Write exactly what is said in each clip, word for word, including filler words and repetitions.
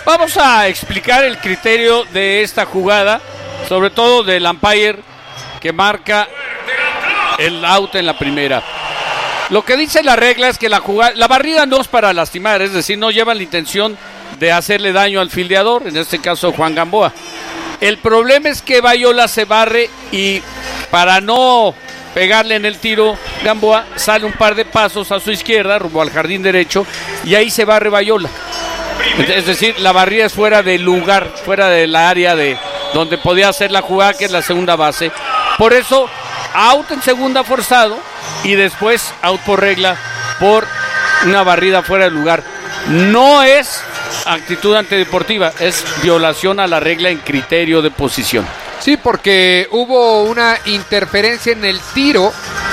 Vamos a explicar el criterio de esta jugada, sobre todo del umpire que marca el out en la primera. Lo que dice la regla es que la jugada, la barrida no es para lastimar, es decir, no lleva la intención de hacerle daño al fildeador, en este caso Juan Gamboa. El problema es que Bayola se barre y para no pegarle en el tiro, Gamboa sale un par de pasos a su izquierda, rumbo al jardín derecho, y ahí se barre Bayola. Es decir, la barrida es fuera del lugar, fuera del área de donde podía hacer la jugada, que es la segunda base. Por eso, out en segunda forzado y después out por regla por una barrida fuera del lugar. No es actitud antideportiva, es violación a la regla en criterio de posición. Sí, porque hubo una interferencia en el tiro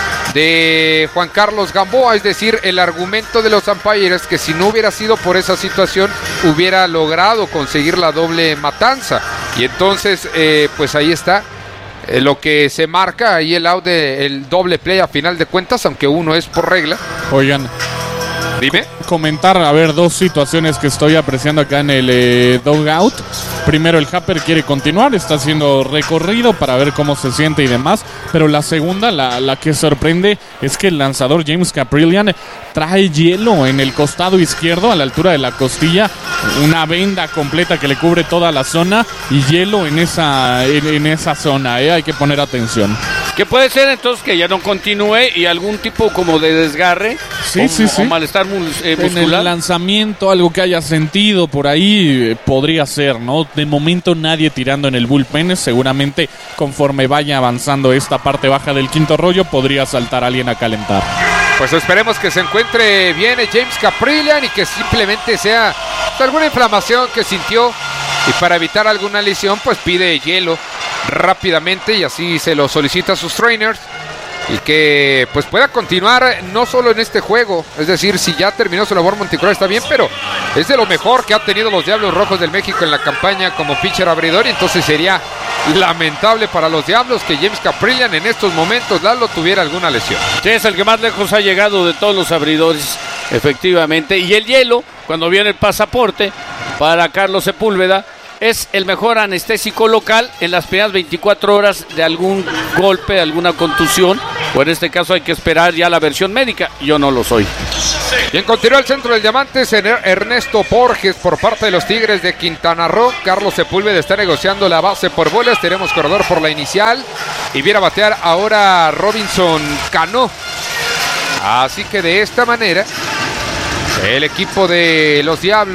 de Juan Carlos Gamboa, es decir, el argumento de los umpires que si no hubiera sido por esa situación hubiera logrado conseguir la doble matanza, y entonces eh, pues ahí está eh, lo que se marca ahí el out de el doble play a final de cuentas, aunque uno es por regla. Oigan, dime. Comentar, a ver, dos situaciones que estoy apreciando acá en el eh, dugout. Primero, el Happer quiere continuar, está haciendo recorrido para ver cómo se siente y demás, pero la segunda, la, la que sorprende, es que el lanzador James Kaprielian trae hielo en el costado izquierdo, a la altura de la costilla, una venda completa que le cubre toda la zona, y hielo en esa, en, en esa zona, ¿eh? Hay que poner atención. Que puede ser entonces que ya no continúe y algún tipo como de desgarre, sí, o, sí, sí. o malestar mus, eh, en muscular. el lanzamiento, algo que haya sentido por ahí, eh, podría ser, ¿no? De momento nadie tirando en el bullpen, seguramente conforme vaya avanzando esta parte baja del quinto rollo podría saltar alguien a calentar. Pues esperemos que se encuentre bien James Kaprielian y que simplemente sea alguna inflamación que sintió, y para evitar alguna lesión pues pide hielo rápidamente y así se lo solicita a sus trainers, y que pues pueda continuar no solo en este juego, es decir, si ya terminó su labor Montecor está bien, pero es de lo mejor que ha tenido los Diablos Rojos del México en la campaña como pitcher abridor, y entonces sería lamentable para los Diablos que James Kaprielian en estos momentos, Lalo, tuviera alguna lesión. Sí, es el que más lejos ha llegado de todos los abridores, efectivamente, y el hielo, cuando viene el pasaporte para Carlos Sepúlveda, es el mejor anestésico local en las primeras veinticuatro horas de algún golpe, de alguna contusión, o en este caso hay que esperar ya la versión médica. Yo no lo soy. Bien, continúa el centro del Diamantes en Ernesto Borges por parte de los Tigres de Quintana Roo. Carlos Sepúlveda está negociando la base por bolas. Tenemos corredor por la inicial y viene a batear ahora Robinson Cano. Así que de esta manera el equipo de los Diablos